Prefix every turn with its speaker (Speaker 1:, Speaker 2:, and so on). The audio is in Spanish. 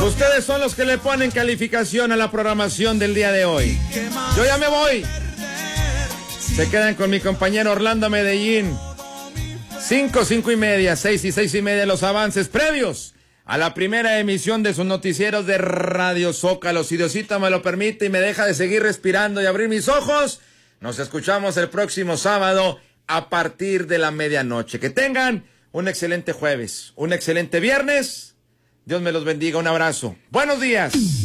Speaker 1: Ustedes son los que le ponen calificación a la programación del día de hoy. Yo ya me voy. Se quedan con mi compañero Orlando Medellín. 5 y media, 6 y 6 y media los avances previos a la primera emisión de sus noticieros de Radio Zócalo. Si Diosito me lo permite y me deja de seguir respirando y abrir mis ojos, nos escuchamos el próximo sábado a partir de la medianoche. Que tengan un excelente jueves, un excelente viernes. Dios me los bendiga, un abrazo. Buenos días.